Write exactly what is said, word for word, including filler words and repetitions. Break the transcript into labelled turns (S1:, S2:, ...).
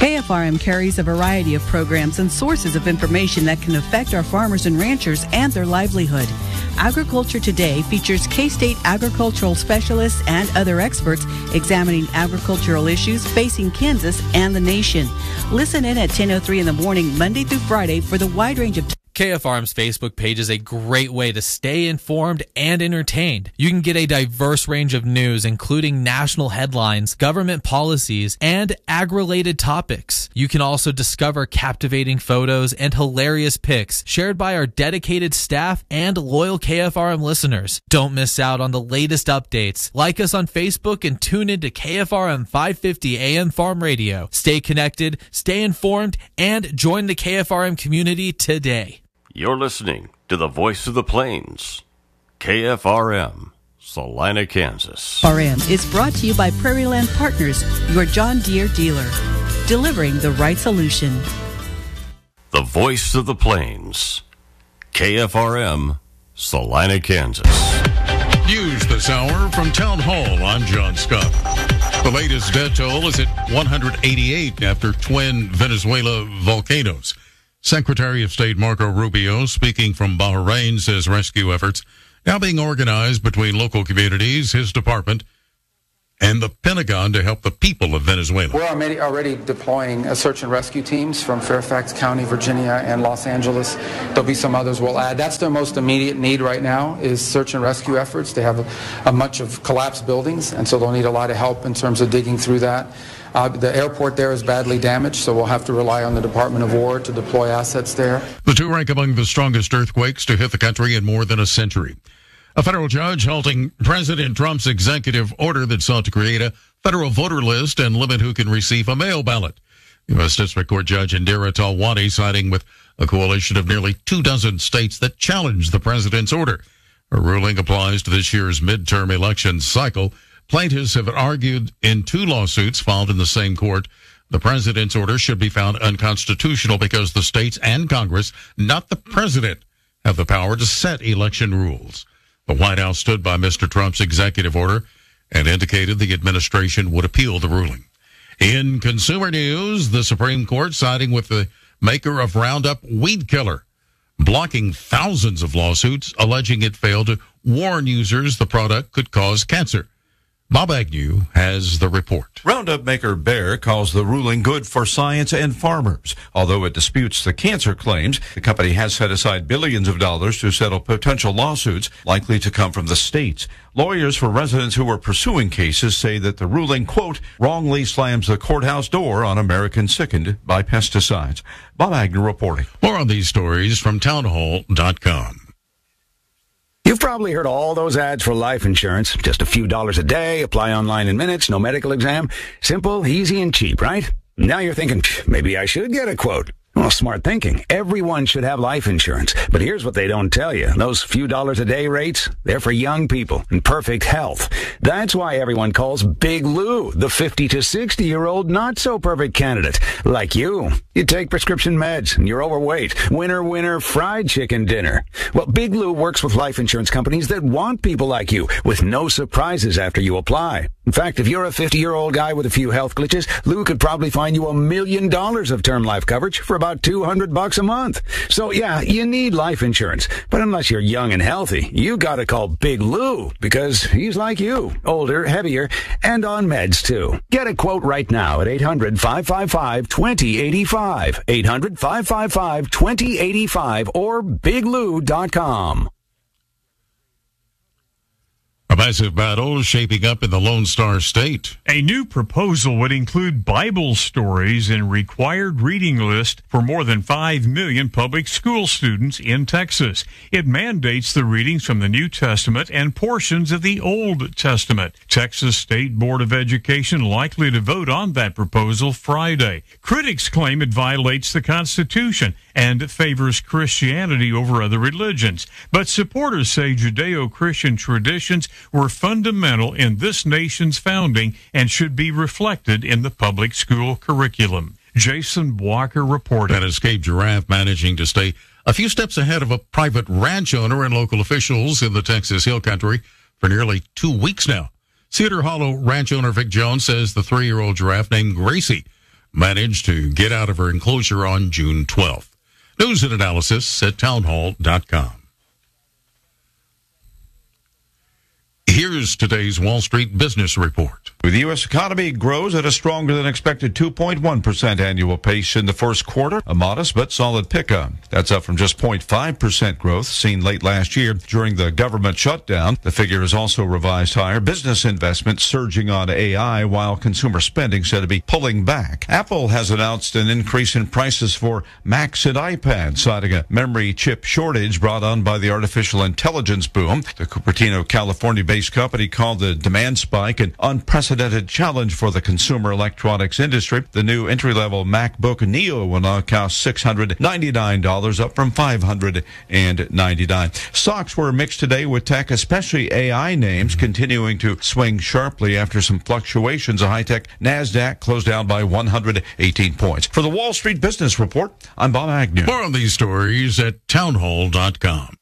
S1: K F R M carries a variety of programs and sources of information that can affect our farmers and ranchers and their livelihood. Agriculture Today features K-State agricultural specialists and other experts examining agricultural issues facing Kansas and the nation. Listen in at ten oh three in the morning, Monday through Friday, for the wide range of
S2: K F R M's Facebook page is a great way to stay informed and entertained. You can get a diverse range of news, including national headlines, government policies, and ag-related topics. You can also discover captivating photos and hilarious pics shared by our dedicated staff and loyal K F R M listeners. Don't miss out on the latest updates. Like us on Facebook and tune in to K F R M five fifty A M Farm Radio. Stay connected, stay informed, and join the K F R M community today.
S3: You're listening to the Voice of the Plains, K F R M, Salina, Kansas.
S1: R M is brought to you by Prairie Land Partners, your John Deere dealer, delivering the right solution.
S3: The Voice of the Plains, K F R M, Salina, Kansas.
S4: News this hour from Town Hall. I'm John Scott. The latest death toll is at one hundred eighty-eight after twin Venezuela volcanoes. Secretary of State Marco Rubio, speaking from Bahrain, says rescue efforts now being organized between local communities, his department, and the Pentagon to help the people of Venezuela.
S5: We're already, already deploying a search and rescue teams from Fairfax County, Virginia, and Los Angeles. There'll be some others we'll add. That's their most immediate need right now, is search and rescue efforts. They have a, a much of collapsed buildings, and so they'll need a lot of help in terms of digging through that. Uh, the airport there is badly damaged, so we'll have to rely on the Department of War to deploy assets there.
S4: The two rank among the strongest earthquakes to hit the country in more than a century. A federal judge halting President Trump's executive order that sought to create a federal voter list and limit who can receive a mail ballot. U S District Court Judge Indira Talwani siding with a coalition of nearly two dozen states that challenged the president's order. Her ruling applies to this year's midterm election cycle. Plaintiffs have argued in two lawsuits filed in the same court the president's order should be found unconstitutional because the states and Congress, not the president, have the power to set election rules. The White House stood by Mister Trump's executive order and indicated the administration would appeal the ruling. In consumer news, the Supreme Court siding with the maker of Roundup Weed Killer, blocking thousands of lawsuits alleging it failed to warn users the product could cause cancer. Bob Agnew has the report.
S6: Roundup maker Bayer calls the ruling good for science and farmers. Although it disputes the cancer claims, the company has set aside billions of dollars to settle potential lawsuits likely to come from the states. Lawyers for residents who were pursuing cases say that the ruling, quote, wrongly slams the courthouse door on Americans sickened by pesticides. Bob Agnew reporting.
S4: More on these stories from townhall dot com.
S7: You've probably heard all those ads for life insurance. Just a few dollars a day, apply online in minutes, no medical exam. Simple, easy, and cheap, right? Now you're thinking, maybe I should get a quote. Well, smart thinking. Everyone should have life insurance. But here's what they don't tell you. Those few dollars a day rates, they're for young people in perfect health. That's why everyone calls Big Lou the fifty to sixty-year-old not-so-perfect candidate. Like you. You take prescription meds and you're overweight. Winner, winner, fried chicken dinner. Well, Big Lou works with life insurance companies that want people like you with no surprises after you apply. In fact, if you're a fifty-year-old guy with a few health glitches, Lou could probably find you a million dollars of term life coverage for about two hundred bucks a month. So yeah, you need life insurance. But unless you're young and healthy, you gotta call Big Lou because he's like you. Older, heavier, and on meds too. Get a quote right now at eight hundred, five five five, two zero eight five. eight hundred, five five five, two zero eight five or big lou dot com.
S4: A massive battle shaping up in the Lone Star State.
S8: A new proposal would include Bible stories in required reading list for more than five million public school students in Texas. It mandates the readings from the New Testament and portions of the Old Testament. Texas State Board of Education likely to vote on that proposal Friday. Critics claim it violates the Constitution and favors Christianity over other religions. But supporters say Judeo-Christian traditions were fundamental in this nation's founding and should be reflected in the public school curriculum. Jason Walker reported.
S4: An escaped giraffe managing to stay a few steps ahead of a private ranch owner and local officials in the Texas Hill Country for nearly two weeks now. Cedar Hollow ranch owner Vic Jones says the three-year-old giraffe named Gracie managed to get out of her enclosure on June twelfth. News and analysis at townhall dot com. Here's today's Wall Street Business Report.
S6: The U S economy grows at a stronger than expected two point one percent annual pace in the first quarter, a modest but solid pickup. That's up from just zero point five percent growth seen late last year during the government shutdown. The figure is also revised higher. Business investment surging on A I while consumer spending said to be pulling back. Apple has announced an increase in prices for Macs and iPads, citing a memory chip shortage brought on by the artificial intelligence boom. The Cupertino, California-based company called the demand spike an unprecedented challenge for the consumer electronics industry. The new entry-level MacBook Neo will now cost six hundred ninety-nine dollars, up from five hundred ninety-nine dollars. Stocks were mixed today, with tech, especially A I names, continuing to swing sharply after some fluctuations. A high-tech NASDAQ closed down by one hundred eighteen points. For the Wall Street Business Report, I'm Bob Agnew.
S4: More on these stories at townhall dot com.